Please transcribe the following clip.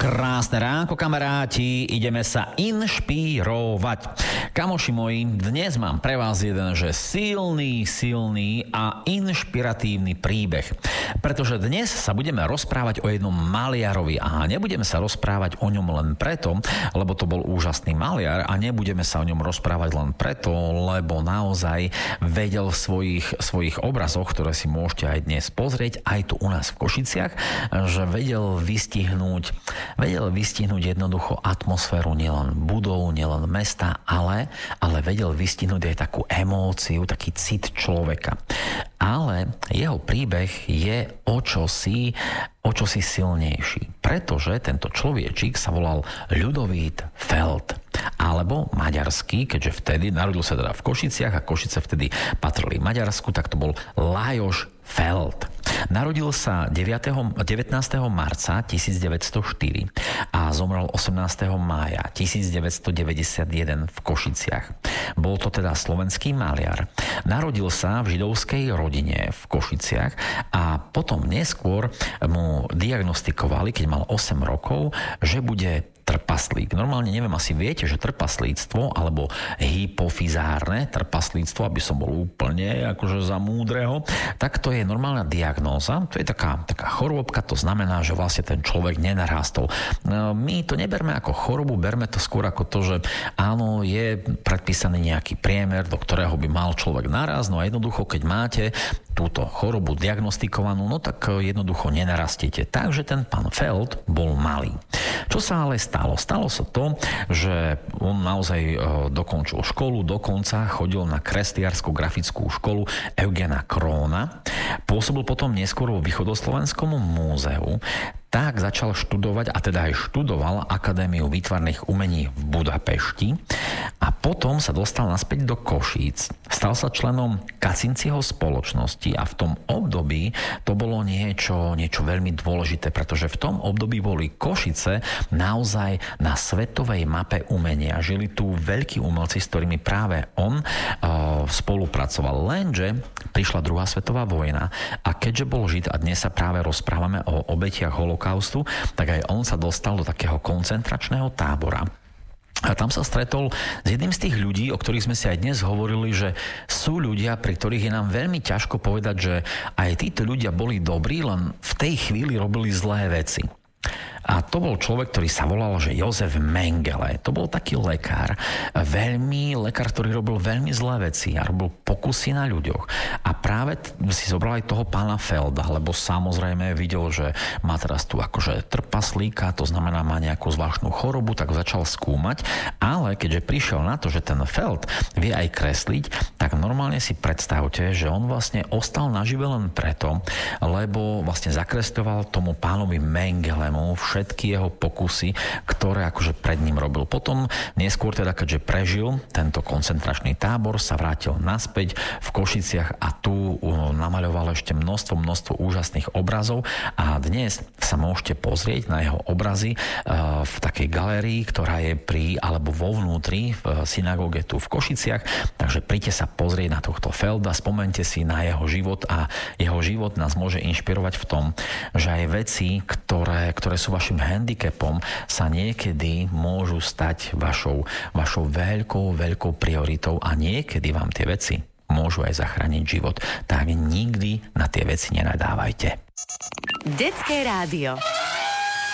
Krásne ránko, kamaráti, ideme sa inšpirovať. Kamoši moji, dnes mám pre vás jeden, že silný a inšpiratívny príbeh. Pretože dnes sa budeme rozprávať o jednom maliarovi a nebudeme sa rozprávať o ňom len preto, lebo to bol úžasný maliar a nebudeme sa o ňom rozprávať len preto, lebo naozaj vedel v svojich obrazoch, ktoré si môžete aj dnes pozrieť, aj tu u nás v Košiciach, že vedel vystihnúť jednoducho atmosféru nielen budov, nielen mesta, ale vedel vystihnúť aj takú emóciu, taký cit človeka. Ale jeho príbeh je o čosi silnejší, pretože tento človečík sa volal Ľudovít Feld, alebo maďarský, keďže vtedy narodil sa teda v Košiciach a Košice vtedy patrili Maďarsku, tak to bol Lajos Feld. Narodil sa 19. marca 1904 a zomrel 18. mája 1991 v Košiciach. Bol to teda slovenský maliar. Narodil sa v židovskej rodine v Košiciach a potom neskôr mu diagnostikovali, keď mal 8 rokov, že bude trpaslík. Normálne neviem, asi viete, že trpaslíctvo alebo hypofizárne trpaslíctvo, aby som bol úplne akože za múdreho, tak to je normálna diagnóza. To je taká chorôbka, to znamená, že vlastne ten človek nenarastol. My to neberme ako chorobu, berme to skôr ako to, že áno, je predpísaný nejaký priemer, do ktorého by mal človek narast, no a jednoducho, keď máte túto chorobu diagnostikovanú, no tak jednoducho nenarastíte. Takže ten pán Feld bol malý. Čo sa ale stalo? Stalo sa to, že on naozaj dokončil školu, dokonca chodil na kresliarsko-grafickú školu Eugena Króna. Pôsobil potom neskôr vo Východoslovenskom múzeu. Tak začal študovať, a teda aj študoval Akadémiu výtvarných umení v Budapešti a potom sa dostal naspäť do Košíc. Stal sa členom Kacinciho spoločnosti a v tom období to bolo niečo veľmi dôležité, pretože v tom období boli Košice naozaj na svetovej mape umenia. Žili tu veľkí umelci, s ktorými práve on spolupracoval. Lenže prišla druhá svetová vojna a keďže bol Žid a dnes sa práve rozprávame o obetiach holokaustu, tak aj on sa dostal do takého koncentračného tábora. A tam sa stretol s jedným z tých ľudí, o ktorých sme si aj dnes hovorili, že sú ľudia, pri ktorých je nám veľmi ťažko povedať, že aj títo ľudia boli dobrí, len v tej chvíli robili zlé veci. A to bol človek, ktorý sa volal, že Jozef Mengele. To bol taký lekár, ktorý robil veľmi zlé veci a robil pokusy na ľuďoch. A práve si zobral aj toho pána Felda, lebo samozrejme videl, že má teraz tu akože trpaslíka, to znamená má nejakú zvláštnu chorobu, tak začal skúmať. Ale keďže prišiel na to, že ten Feld vie aj kresliť, tak normálne si predstavte, že on vlastne ostal nažive len preto, lebo vlastne zakresľoval tomu pánovi Mengelemu všetky jeho pokusy, ktoré akože pred ním robil. Potom neskôr teda, keďže prežil tento koncentračný tábor, sa vrátil naspäť v Košiciach a tu namaľoval ešte množstvo úžasných obrazov a dnes sa môžete pozrieť na jeho obrazy v takej galérii, ktorá je alebo vo vnútri v synagóge tu v Košiciach. Takže príďte sa pozrieť na tohto Felda, spomente si na jeho život a jeho život nás môže inšpirovať v tom, že aj veci, ktoré sú vašim handicapom, sa niekedy môžu stať vašou veľkou prioritou a niekedy vám tie veci môžu aj zachrániť život. Tak nikdy na tie veci nenadávajte. Detské rádio.